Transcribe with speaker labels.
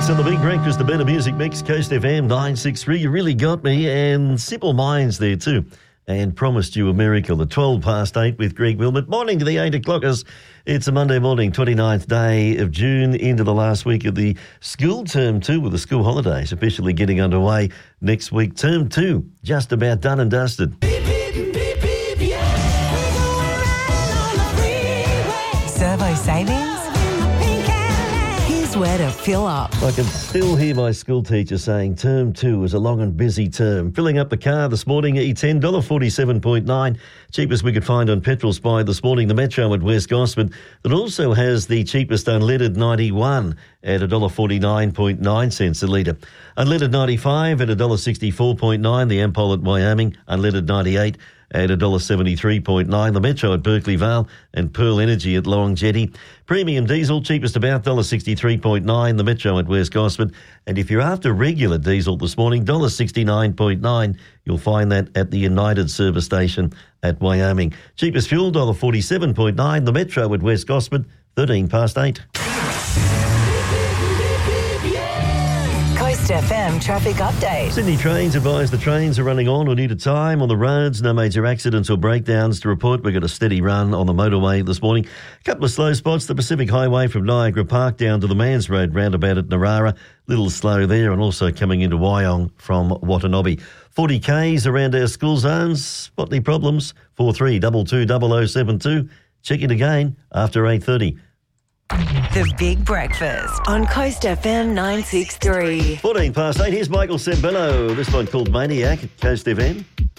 Speaker 1: 6 on the Big Breakfast, the Better Music Mix, Coast FM 963. You really got me, and Simple Minds there too. And Promised You a Miracle at 8 with Greg Wilmot. Morning to the 8 o'clockers. It's a Monday morning, 29th day of June, into the last week of the school term 2, with the school holidays officially getting underway next week. Term 2, just about done and dusted.
Speaker 2: Servo Savings? Here's where to fill up.
Speaker 1: I can still hear my school teacher saying term 2 was a long and busy term. Filling up the car this morning, E10, $1.47.9. Cheapest we could find on Petrol Spy this morning, the Metro at West Gosford, that also has the cheapest unleaded 91 at $1.49.9 cents a litre. Unleaded 95 at $1.64.9. The Ampol at Wyoming, unleaded 98 at $1.73.9. The Metro at Berkeley Vale and Pearl Energy at Long Jetty. Premium diesel, cheapest about $1.63.9. The Metro at West Gosford. And if you're after regular diesel this morning, $1.69.9. You'll find that at the United service station at Wyoming. Cheapest fuel, $1.47.9. The Metro at West Gosford, 8:13.
Speaker 2: Coast FM traffic update.
Speaker 1: Sydney Trains advise the trains are running on or near to time on the roads. No major accidents or breakdowns to report. We've got a steady run on the motorway this morning. A couple of slow spots. The Pacific Highway from Niagara Park down to the Mans Road roundabout at Narara. Little slow there, and also coming into Wyong from Watanabe. 40 Ks around our school zones. Spot any problems? 43220072. Check it again after 8:30.
Speaker 2: The Big Breakfast on Coast FM 963.
Speaker 1: 8:14. Here's Michael Sembello. This one called Maniac at Coast FM.